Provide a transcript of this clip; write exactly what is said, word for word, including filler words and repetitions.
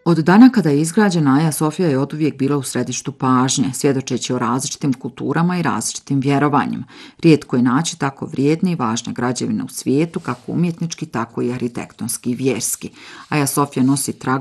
Od dana kada je izgrađena, Aja Sofija je oduvijek bila u središtu pažnje, svjedočeći o različitim kulturama i različitim vjerovanjima. Rijetko je naći tako vrijedne i važne građevine u svijetu, kako umjetnički, tako i arhitektonski i vjerski. Aja Sofija nosi trag